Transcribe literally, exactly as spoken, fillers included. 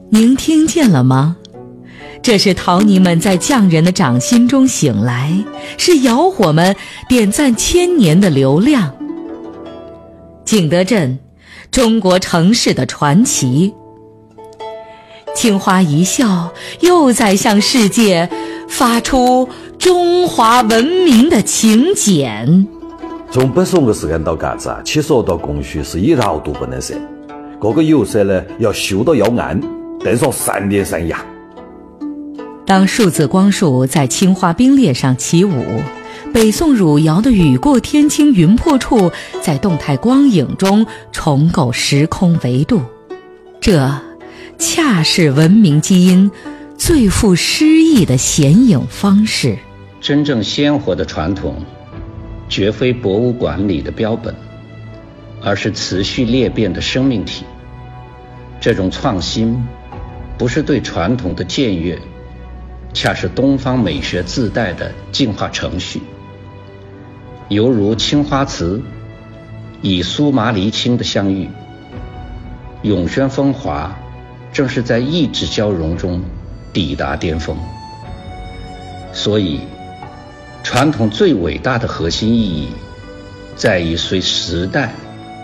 您听见了吗？这是陶泥们在匠人的掌心中醒来，是窑火们点赞千年的流量。景德镇，中国城市的传奇。青花一笑，又在向世界发出中华文明的请柬。 从北宋的时间到嘎子啊，七十二道工序是一道都不能少。这个釉色呢，要修到要暗，等上三年三夜。 当数字光束在青花冰裂上起舞，北宋汝窑的雨过天青云破处在动态光影中重构时空维度，这恰是文明基因最富诗意的显影方式。 真正鲜活的传统绝非博物馆里的标本，而是持续裂变的生命体。这种创新不是对传统的僭越，恰是东方美学自带的进化程序。犹如青花瓷以苏麻离青的相遇，永轩风华正是在意志交融中抵达巅峰。所以传统最伟大的核心意义在于随时代